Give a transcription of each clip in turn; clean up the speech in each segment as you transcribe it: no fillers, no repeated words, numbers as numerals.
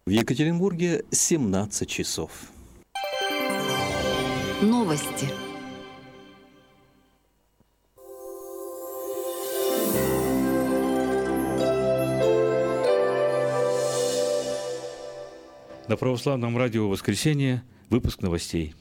В Екатеринбурге 17 часов. Новости. На православном радио «Воскресенье» выпуск новостей.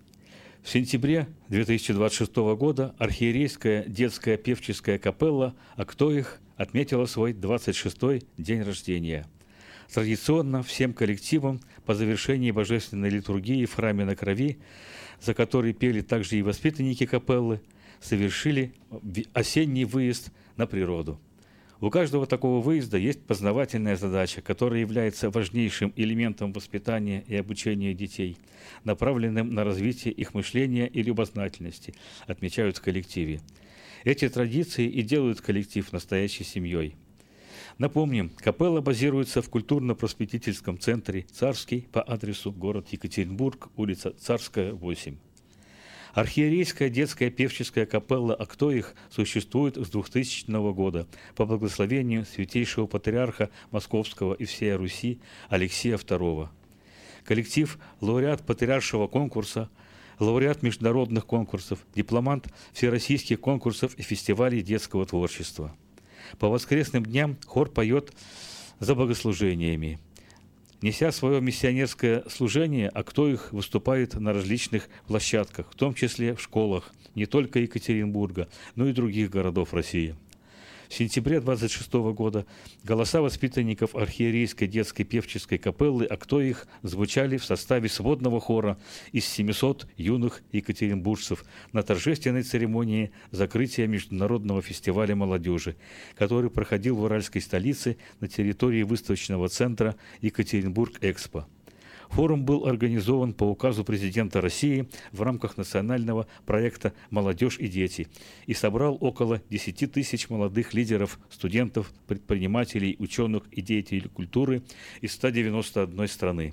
В сентябре 2026 года архиерейская детская певческая капелла «Актоих» отметила свой 26-й день рождения. Традиционно всем коллективам по завершении божественной литургии в храме на Крови, за который пели также и воспитанники капеллы, совершили осенний выезд на природу. У каждого такого выезда есть познавательная задача, которая является важнейшим элементом воспитания и обучения детей, направленным на развитие их мышления и любознательности, отмечают в коллективе. Эти традиции и делают коллектив настоящей семьей. Напомним, капелла базируется в культурно-просветительском центре «Царский» по адресу город Екатеринбург, улица Царская, 8. Архиерейская детская певческая капелла «Актоих» существует с 2000 года по благословению святейшего патриарха Московского и всей Руси Алексия II. Коллектив – лауреат патриаршего конкурса, лауреат международных конкурсов, дипломант всероссийских конкурсов и фестивалей детского творчества. По воскресным дням хор поет за богослужениями. Неся свое миссионерское служение, «Актоих» выступает на различных площадках, в том числе в школах не только Екатеринбурга, но и других городов России. В сентябре 26 года голоса воспитанников архиерейской детской певческой капеллы «Актоих» звучали в составе сводного хора из 700 юных екатеринбуржцев на торжественной церемонии закрытия Международного фестиваля молодежи, который проходил в уральской столице на территории выставочного центра «Екатеринбург-Экспо». Форум был организован по указу президента России в рамках национального проекта «Молодежь и дети» и собрал около 10 тысяч молодых лидеров, студентов, предпринимателей, ученых и деятелей культуры из 191 страны.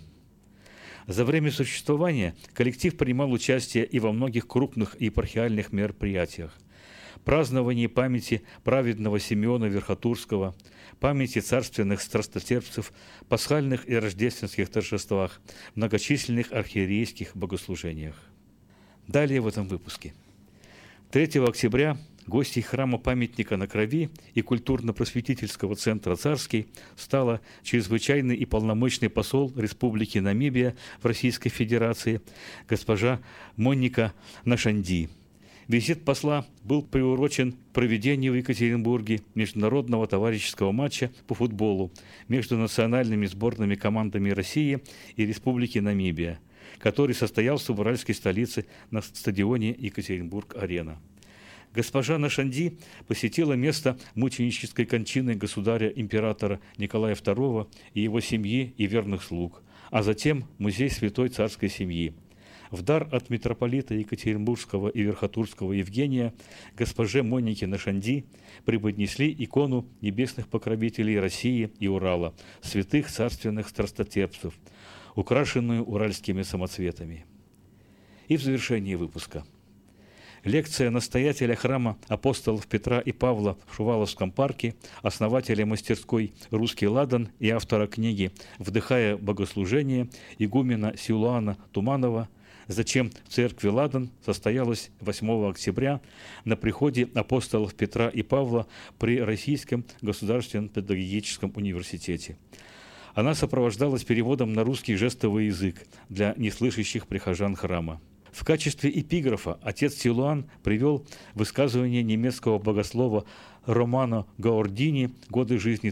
За время существования коллектив принимал участие и во многих крупных епархиальных мероприятиях. Праздновании памяти праведного Симеона Верхотурского, памяти царственных страстотерпцев, пасхальных и рождественских торжествах, многочисленных архиерейских богослужениях. Далее в этом выпуске. 3 октября гостьей храма памятника на Крови и культурно-просветительского центра «Царский» стала чрезвычайный и полномочный посол Республики Намибия в Российской Федерации госпожа Моника Нашанди. Визит посла был приурочен к проведению в Екатеринбурге международного товарищеского матча по футболу между национальными сборными командами России и Республики Намибия, который состоялся в уральской столице на стадионе Екатеринбург-Арена. Госпожа Нашанди посетила место мученической кончины государя-императора Николая II и его семьи и верных слуг, а затем музей Святой Царской семьи. В дар от митрополита Екатеринбургского и Верхотурского Евгения госпоже Монике Нашанди преподнесли икону небесных покровителей России и Урала, святых царственных страстотерпцев, украшенную уральскими самоцветами. И в завершении выпуска. Лекция настоятеля храма апостолов Петра и Павла в Шуваловском парке, основателя мастерской «Русский ладан» и автора книги «Вдыхая богослужение» игумена Силуана Туманова «Зачем в церкви ладан» состоялась 8 октября на приходе апостолов Петра и Павла при Российском государственном педагогическом университете. Она сопровождалась переводом на русский жестовый язык для неслышащих прихожан храма. В качестве эпиграфа отец Силуан привел высказывание немецкого богослова Романо Гаордини «Годы жизни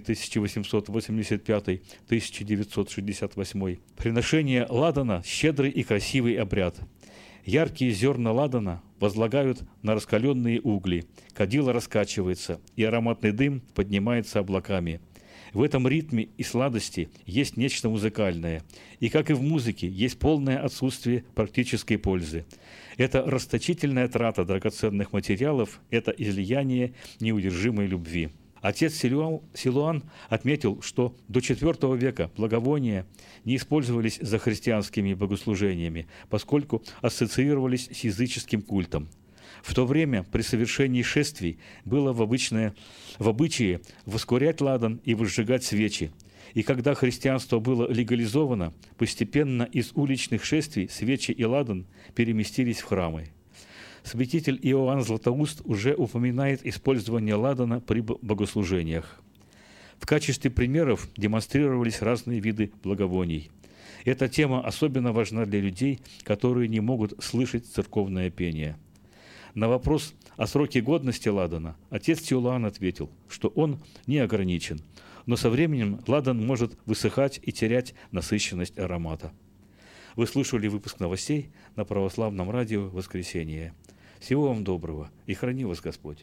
1885-1968». Приношение ладана – щедрый и красивый обряд. Яркие зерна ладана возлагают на раскаленные угли, кадило раскачивается, и ароматный дым поднимается облаками. В этом ритме и сладости есть нечто музыкальное. И, как и в музыке, есть полное отсутствие практической пользы. Это расточительная трата драгоценных материалов, это излияние неудержимой любви. Отец Силуан отметил, что до IV века благовония не использовались за христианскими богослужениями, поскольку ассоциировались с языческим культом. В то время при совершении шествий было в обычае воскурять ладан и возжигать свечи. И когда христианство было легализовано, постепенно из уличных шествий свечи и ладан переместились в храмы. Святитель Иоанн Златоуст уже упоминает использование ладана при богослужениях. В качестве примеров демонстрировались разные виды благовоний. Эта тема особенно важна для людей, которые не могут слышать церковное пение. На вопрос о сроке годности ладана отец Тиолуан ответил, что он не ограничен, но со временем ладан может высыхать и терять насыщенность аромата. Вы слушали выпуск новостей на Православном радио «Воскресенье». Всего вам доброго и храни вас Господь!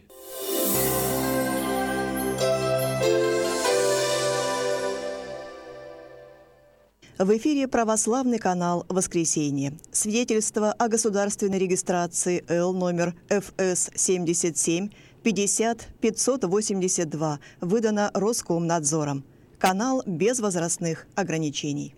В эфире православный канал «Воскресенье». Свидетельство о государственной регистрации Л номер ФС 77 50 582 выдано Роскомнадзором. Канал без возрастных ограничений.